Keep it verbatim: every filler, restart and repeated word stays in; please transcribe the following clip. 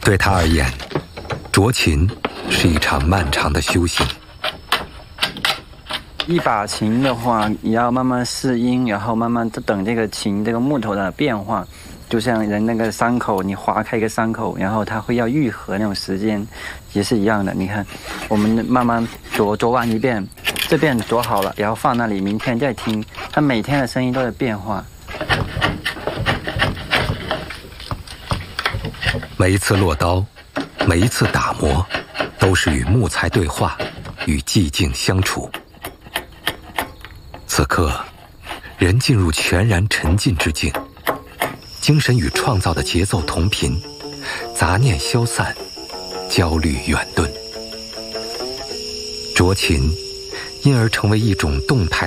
对他而言，斫琴是一场漫长的修行。 一把琴的话，你要慢慢试音，然后慢慢等这个琴这个木头的变化，就像人那个伤口，你划开一个伤口，然后它会要愈合那种时间，也是一样的。你看，我们慢慢啄啄完一遍，这遍啄好了，然后放那里，明天再听，它每天的声音都在变化。 每一次落刀，每一次打磨，都是与木材对话，与寂静相处。此刻，人进入全然沉浸之境，精神与创造的节奏同频，杂念消散，焦虑远遁。斫琴因而成为一种动态